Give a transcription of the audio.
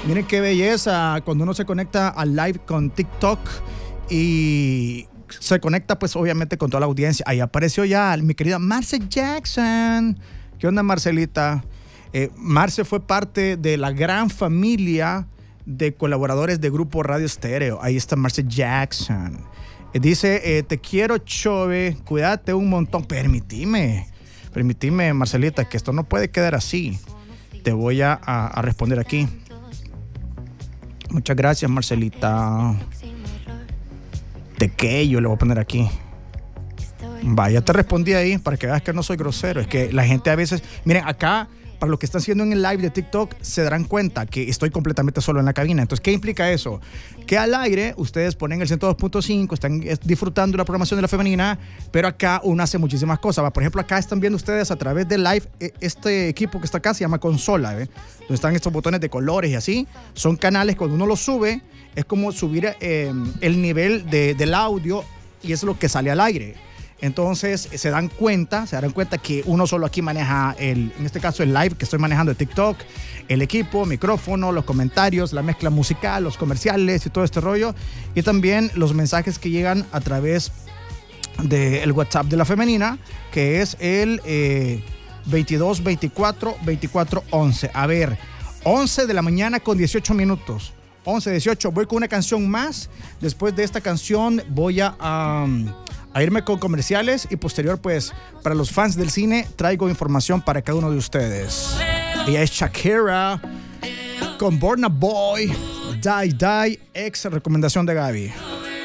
Miren qué belleza cuando uno se conecta al live con TikTok y se conecta pues obviamente con toda la audiencia. Ahí apareció ya mi querida Marce Jackson. ¿Qué onda, Marcelita? Marce fue parte de la gran familia de colaboradores de Grupo Radio Estéreo. Ahí está Marce Jackson. Dice, te quiero, Chove, cuídate un montón. Permitime, Marcelita, que esto no puede quedar así. Te voy a responder aquí. Muchas gracias, Marcelita. Tequeyo le voy a poner aquí. Vaya, te respondí ahí para que veas que no soy grosero. Es que la gente a veces... Miren, acá, para los que están haciendo en el live de TikTok, se darán cuenta que estoy completamente solo en la cabina. Entonces, ¿qué implica eso? Que al aire ustedes ponen el 102.5, están disfrutando de la programación de La Femenina, pero acá uno hace muchísimas cosas. Por ejemplo, acá están viendo ustedes a través del live, este equipo que está acá se llama consola, donde están estos botones de colores y así. Son canales, cuando uno los sube, es como subir el nivel del audio y eso es lo que sale al aire. Entonces se darán cuenta que uno solo aquí maneja en este caso el live que estoy manejando de TikTok, el equipo, micrófono, los comentarios, la mezcla musical, los comerciales y todo este rollo, y también los mensajes que llegan a través del WhatsApp de La Femenina, que es el 22 24 24 11. A ver, 11 de la mañana con 18 minutos. 11, 18. Voy con una canción más. Después de esta canción voy a irme con comerciales y posterior, pues, para los fans del cine, traigo información para cada uno de ustedes. Ella es Shakira con Burna Boy, Die Die, ex recomendación de Gaby.